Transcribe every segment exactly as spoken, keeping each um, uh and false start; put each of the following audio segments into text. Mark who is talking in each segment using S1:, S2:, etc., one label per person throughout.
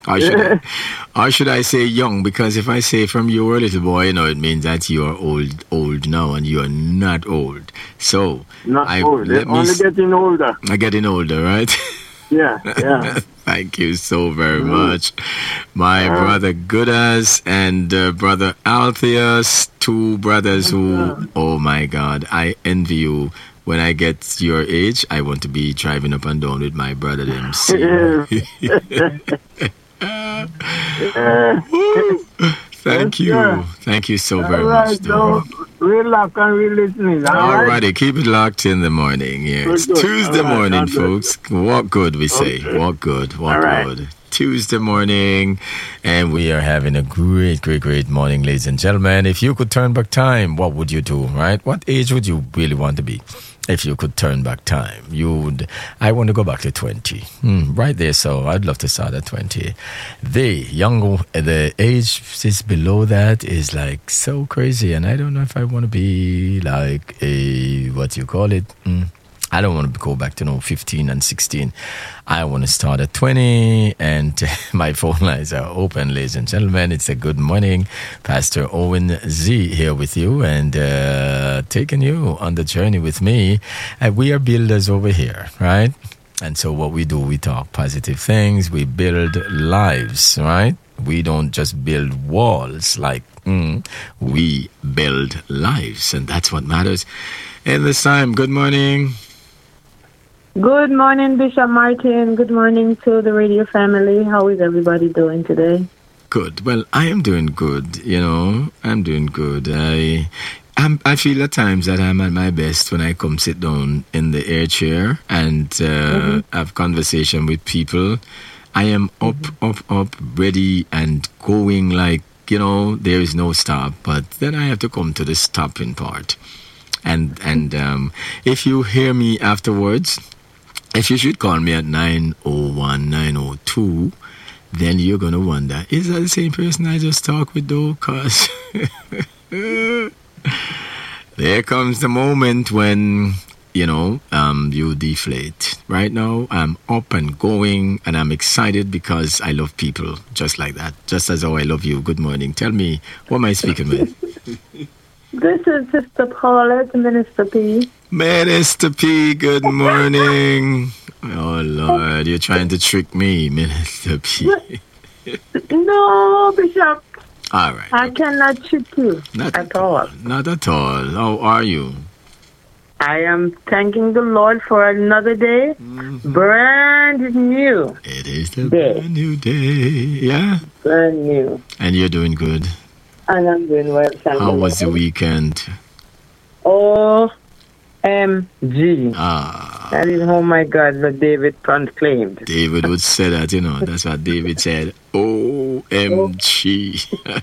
S1: Or should, I, or should I say young? Because if I say from you were a little boy, you know, it means that you are old, old now, and you are not old. So
S2: not
S1: I,
S2: old. They're only s- getting older.
S1: I'm getting older, right?
S2: Yeah, yeah.
S1: Thank you so very much, my uh, brother Goodas and uh, brother Altheus, two brothers who, oh my God, I envy you. When I get your age, I want to be driving up and down with my brother them. Thank you. Sure. Thank you so very
S2: right,
S1: much. So
S2: we're locked and we're listening. All
S1: righty, keep it locked in the morning. Yes. Good, good. Tuesday right, morning, folks. Good. Walk good, we say. Okay. Walk good. Walk right. good. Tuesday morning, and we are having a great, great, great morning, ladies and gentlemen. If you could turn back time, what would you do, right? What age would you really want to be? If you could turn back time, you would. I want to go back to twenty, hmm, right there. So I'd love to start at twenty. The young, the age is below that is like so crazy, and I don't know if I want to be like a what you call it. Hmm. I don't want to go back to no fifteen and sixteen. I want to start at twenty, and my phone lines are open, ladies and gentlemen. It's a good morning. Pastor Owen Z here with you, and uh, taking you on the journey with me. And we are builders over here, right? And so what we do, we talk positive things. We build lives, right? We don't just build walls like, mm, we build lives, and that's what matters. And this time, good morning.
S3: Good morning, Bishop Martin. Good morning to the radio family. How is everybody doing today?
S1: Good. Well, I am doing good. You know, I'm doing good. I, I'm, I feel at times that I'm at my best when I come sit down in the air chair and uh, mm-hmm. have conversation with people. I am up, mm-hmm. up, up, ready and going like, you know, there is no stop. But then I have to come to the stopping part. And, and um, if you hear me afterwards, if you should call me at nine oh one, nine oh two, then you're going to wonder, is that the same person I just talked with though? Because there comes the moment when, you know, um, you deflate. Right now, I'm up and going, and I'm excited because I love people just like that. Just as how I love you. Good morning. Tell me, who am I speaking with?
S3: This is Sister Paulette, Minister P.
S1: Minister P, good morning. Oh, Lord, you're trying to trick me, Minister P.
S3: No, Bishop.
S1: All right.
S3: I okay. cannot trick you
S1: not
S3: at all.
S1: Not at all. How are you?
S3: I am thanking the Lord for another day. Mm-hmm. Brand new.
S1: It is the day. brand new day. Yeah?
S3: Brand new.
S1: And you're doing good?
S3: And I'm doing well. Thank
S1: How
S3: you.
S1: was the weekend?
S3: O M G.
S1: Ah.
S3: That is, oh my God, what David proclaimed.
S1: David would say that, you know. That's what David said. O M G.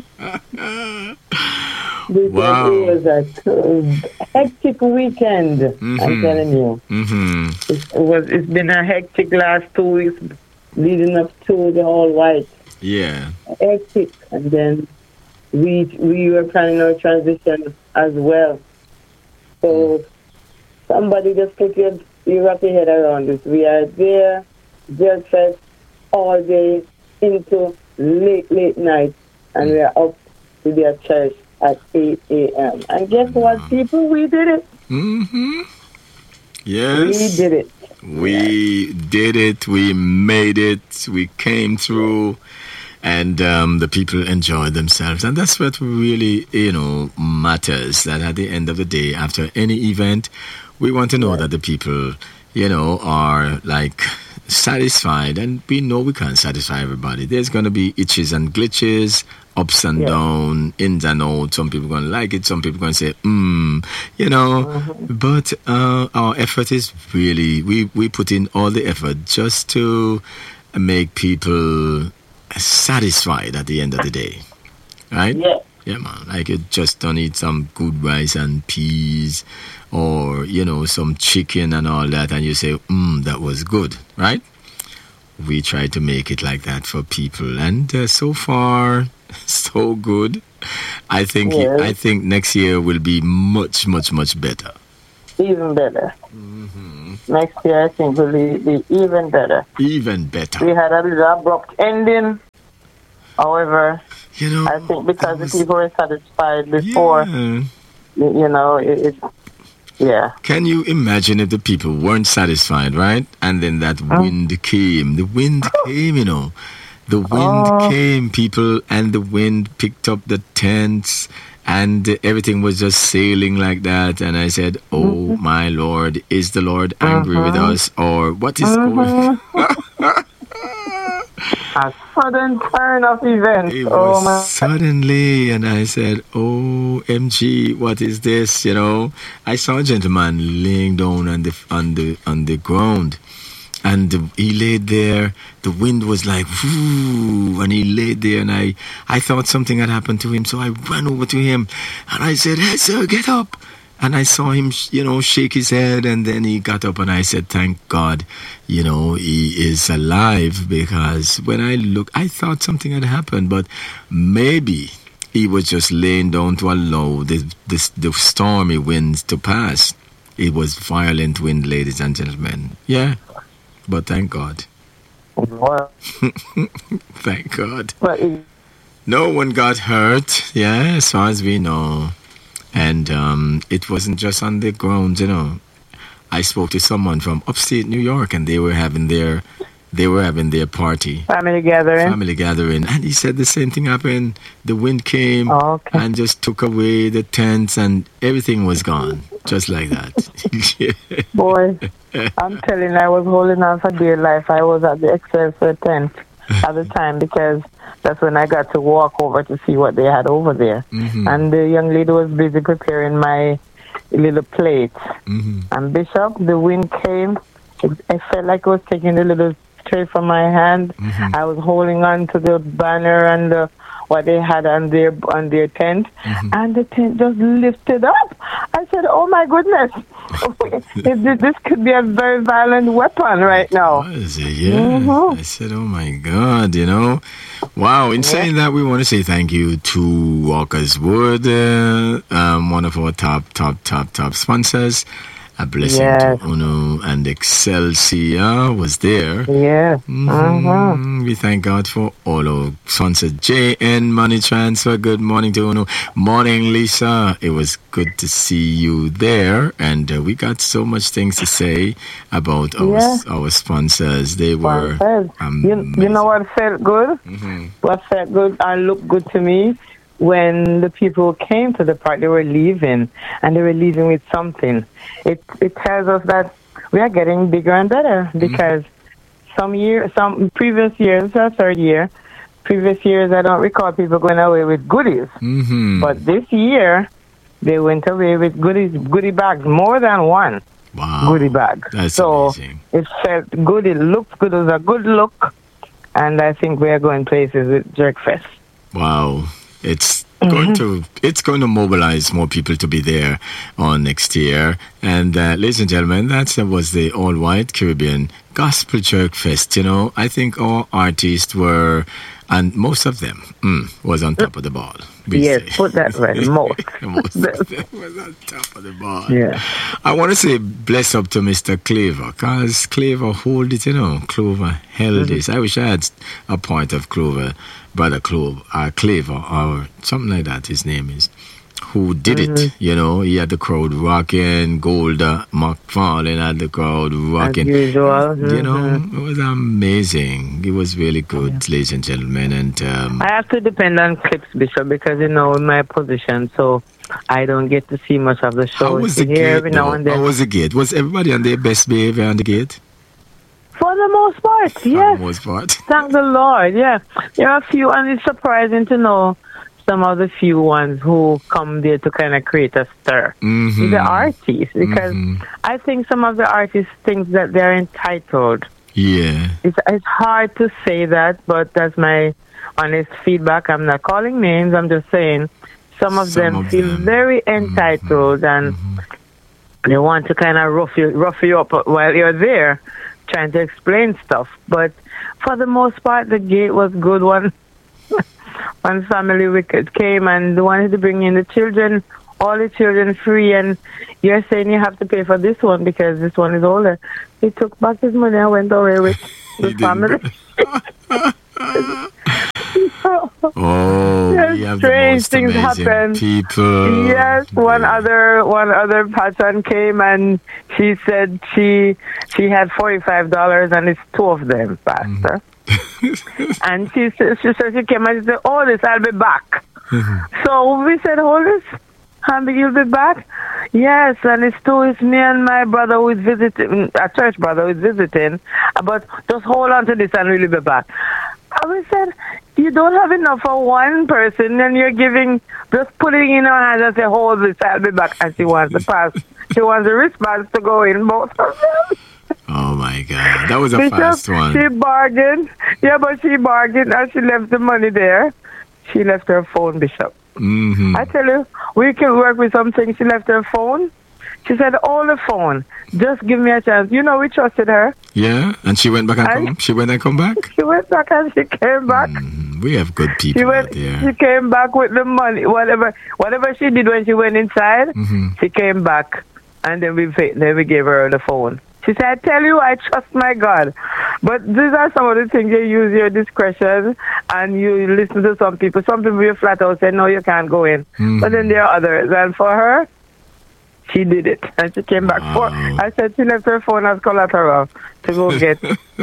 S1: Wow.
S3: It was a hectic weekend, mm-hmm. I'm telling you.
S1: Mm-hmm.
S3: It was, it's been a hectic last two weeks leading up to the All White.
S1: Yeah.
S3: Hectic. And then we we were planning our transition as well. So somebody just put your, your wrap your head around this. We are there, Jet Fest, all day into late, late night, and we are up to their church at eight a.m. And guess what, people? We did it.
S1: Mm-hmm. Yes.
S3: We did it.
S1: We yeah. did it. We made it. We came through. And um, the people enjoyed themselves. And that's what really, you know, matters. That at the end of the day, after any event, we want to know yeah. that the people, you know, are like satisfied. And we know we can't satisfy everybody. There's going to be itches and glitches, ups and yeah. downs, ins and outs. Some people are going to like it. Some people are going to say, hmm, you know. Mm-hmm. But uh, our effort is really, we, we put in all the effort just to make people satisfied at the end of the day, right?
S3: Yeah.
S1: Yeah, man. Like you just don't eat some good rice and peas or, you know, some chicken and all that, and you say, mmm, that was good, right? We try to make it like that for people, and uh, so far, so good. I think
S3: yeah.
S1: I think next year will be much, much, much better.
S3: Even better.
S1: Mm-hmm.
S3: Next year, I think will be, be even better.
S1: Even better.
S3: We had a little abrupt ending However,
S1: you know,
S3: I think because
S1: was,
S3: the people were satisfied before,
S1: yeah.
S3: you, you know, it, it, yeah.
S1: Can you imagine if the people weren't satisfied, right? And then that
S3: Mm.
S1: wind came. The wind came, you know. The wind
S3: Oh.
S1: came, people, and the wind picked up the tents, and everything was just sailing like that. And I said, oh,
S3: Mm-hmm.
S1: my Lord, is the Lord angry with
S3: Uh-huh.
S1: us? Or what is
S3: Mhm.
S1: going
S3: A sudden turn of events.
S1: It
S3: Oh
S1: was
S3: my.
S1: suddenly, and I said, "O M G, what is this?" You know, I saw a gentleman laying down on the on the on the ground, and he laid there. The wind was like, whoo, and he laid there, and I I thought something had happened to him, so I ran over to him, and I said, "Hey, sir, get up." And I saw him, you know, shake his head, and then he got up, and I said, thank God, you know, he is alive, because when I looked, I thought something had happened, but maybe he was just laying down to allow the, the, the stormy winds to pass. It was violent wind, ladies and gentlemen. Yeah, but thank God.
S3: What?
S1: Thank God.
S3: But it,
S1: No one got hurt, yeah, as far as we know. And um, it wasn't just on the ground, you know. I spoke to someone from upstate New York, and they were having their, they were having their party,
S3: family gathering.
S1: family gathering, and he said the same thing happened. The wind came
S3: Oh, okay.
S1: and just took away the tents, and everything was gone, just like that.
S3: Boy, I'm telling you, I was holding on for dear life. I was at the Excelsior tent at the time because that's when I got to walk over to see what they had over there.
S1: Mhm.
S3: And the young lady was busy preparing my little plate.
S1: Mhm.
S3: And Bishop, the wind came. It, I felt like it was taking the little tray from my hand.
S1: Mhm.
S3: I was holding on to the banner and the, what they had on their on their tent,
S1: Mhm.
S3: and the tent just lifted up. I said, "Oh my goodness, this, this could be a very violent weapon right now."
S1: Was it? Yeah.
S3: Mhm.
S1: I said, oh my God, you know. Wow. In saying that, we want to say thank you to Walker's Wood, uh, um, one of our top, top, top, top sponsors. A blessing
S3: Yes.
S1: to Uno and Excelsior was there.
S3: Yeah.
S1: Mhm.
S3: Mhm.
S1: We thank God for all our sponsors. J N Money Transfer. Good morning to Uno. Morning, Lisa. It was good to see you there, and uh, we got so much things to say about our
S3: Yeah.
S1: our sponsors. They were
S3: Well said. You, you know what felt good?
S1: hmm
S3: What felt good and looked good to me when the people came to the park, they were leaving, and they were leaving with something. It it tells us that we are getting bigger and better because some year, some previous years, our third year, previous years, I don't recall people going away with goodies,
S1: hmm
S3: but this year they went away with goodies, goodie bags, more than one
S1: Wow.
S3: goodie bag.
S1: That's
S3: so
S1: amazing.
S3: it felt good. It looked good. It was a good look, and I think we are going places with Jerkfest.
S1: Wow. It's going to it's going to mobilize more people to be there on next year. And uh, ladies and gentlemen, that was the All White Caribbean Gospel Jerk Fest. You know, I think all artists were, and most of them mm, was on top of the ball. we
S3: Yes,
S1: say.
S3: put that right. Most.
S1: Most of them was on top of the ball.
S3: Yeah.
S1: I want to say bless up to Mister Claver, because Claver hold it, you know. Clover held
S3: Mm-hmm.
S1: this. I wish I had a point of Clover, Brother Clover, uh, Claver, or something like that, his name is, who did
S3: Mm-hmm.
S1: it, you know. He had the crowd rocking, Golda McFarlane had the crowd rocking.
S3: As usual.
S1: You know,
S3: Mhm.
S1: it was amazing. It was really good, ladies and gentlemen. And um,
S3: I have to depend on clips, Bishop, because, you know, in my position, so I don't get to see much of the show.
S1: how was the
S3: Here
S1: gate,
S3: every now
S1: though?
S3: and then.
S1: How was the gate? Was everybody on their best behavior on the gate?
S3: For the most part,
S1: For
S3: yes.
S1: the most part.
S3: Thank the Lord, yeah. There are a few, and it's surprising to know some of the few ones who come there to kind of create a stir.
S1: Mhm.
S3: The artists, because
S1: Mhm.
S3: I think some of the artists think that they're entitled.
S1: Yeah.
S3: It's it's hard to say that, but that's my honest feedback. I'm not calling names. I'm just saying some of
S1: Some
S3: them
S1: of
S3: feel
S1: them.
S3: very entitled and
S1: Mhm.
S3: they want to kind of rough you rough you up while you're there, trying to explain stuff. But for the most part, the gate was good. One one family wicked came and they wanted to bring in the children, all the children free, and you're saying you have to pay for this one because this one is older. He took back his money and went away with the
S1: He didn't
S3: family.
S1: Oh,
S3: yes,
S1: we have
S3: strange
S1: the most
S3: things
S1: amazing
S3: happen.
S1: people.
S3: Yes, one
S1: Yeah.
S3: other one other person came and she said she she had forty five dollars and it's two of them, Pastor. Mm-hmm. And she said she said she came and she said, "Oh, this I'll be back." Mm-hmm. So we said, "Hold this, Hamby, you'll be back." Yes, and it's two. It's me and my brother who is visiting, a church brother who is visiting. But just hold on to this and we'll be back. And we said, you don't have enough for one person, and you're giving, just putting in her hands and say, hold this, I'll be back. And she wants the pass. She wants the wristbands to go in, both of them.
S1: Oh my God, that was a
S3: Bishop,
S1: fast one.
S3: She bargained. Yeah, but she bargained and she left the money there. She left her phone, Bishop.
S1: Mm-hmm.
S3: I tell you, we can work with something. She left her phone. She said, hold the phone. Just give me a chance. You know, we trusted her.
S1: Yeah, and she went back and,
S3: And-
S1: come. She went and come back.
S3: She went back and she came back.
S1: Mm, we have good people
S3: She went.
S1: out there.
S3: She came back with the money. Whatever, whatever she did when she went inside,
S1: Mm-hmm.
S3: she came back, and then we fa- then we gave her the phone. She said, "I tell you, I trust my God." But these are some of the things you use your discretion, and you listen to some people. Some people you flat out say, "No, you can't go in."
S1: Mm-hmm.
S3: But then there are others, and for her, she did it, and she came back. For
S1: Wow.
S3: I said she left her phone as collateral to go get.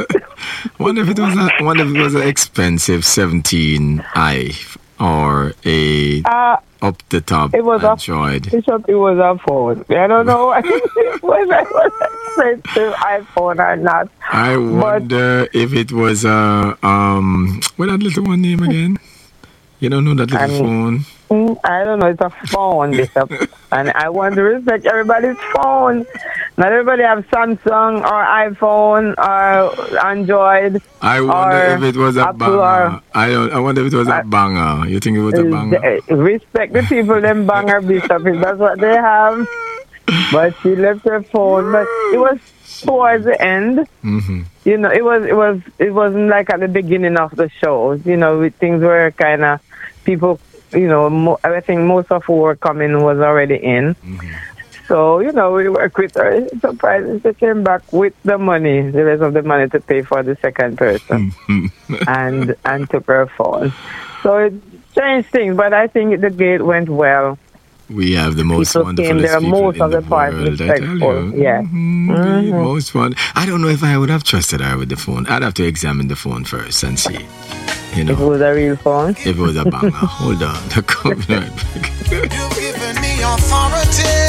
S1: Wonder if it was a, wonder if it was an expensive seventeen i or a
S3: Uh,
S1: up the top
S3: It was a-
S1: Android.
S3: Bishop, it was a phone. I don't know whether it was an expensive iPhone or not.
S1: I wonder if it was a um what that little one name again? You don't know that little
S3: Um,
S1: phone?
S3: Mm, I don't know. It's a phone, Bishop. And I want to respect everybody's phone. Not everybody have Samsung or iPhone or Android.
S1: I wonder
S3: or
S1: if it was a
S3: Apple
S1: banger.
S3: or-
S1: I don't. I wonder if it was a
S3: Uh,
S1: banger. You think it was a banger?
S3: Uh, Respect the people, them banger, Bishop. If that's what they have. But she left her phone. But it was towards the end.
S1: Mm-hmm.
S3: You know, it was it was it wasn't like at the beginning of the show. You know, we- things were kind of people. You know, mo- I think most of who were coming was already in.
S1: Mm-hmm.
S3: So you know, we worked with her. Surprised she came back with the money, the rest of the money to pay for the second person, and and took her phone. So it changed things, but I think the gate went well.
S1: We have the most
S3: People
S1: wonderful
S3: came there,
S1: people
S3: most
S1: in
S3: of
S1: the
S3: the parts
S1: world. I tell
S3: respectful,
S1: you.
S3: yeah.
S1: Mhm, the
S3: Mhm.
S1: most one. I don't know if I would have trusted her with the phone. I'd have to examine the phone first and see. You
S3: It
S1: know,
S3: was a real phone.
S1: if it was a banger. Hold on, come right back.
S4: You've given me authority.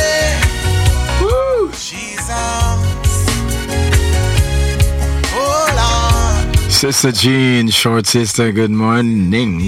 S1: Woo!
S4: Jesus. Oh, Lord.
S1: Sister Jean, short sister. Good morning.